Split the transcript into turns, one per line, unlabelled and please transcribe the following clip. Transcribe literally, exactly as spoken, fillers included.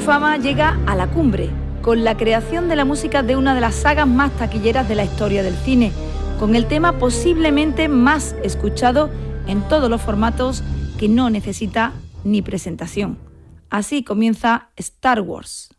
fama llega a la cumbre, con la creación de la música de una de las sagas más taquilleras de la historia del cine, con el tema posiblemente más escuchado en todos los formatos, que no necesita ni presentación. Así comienza Star Wars.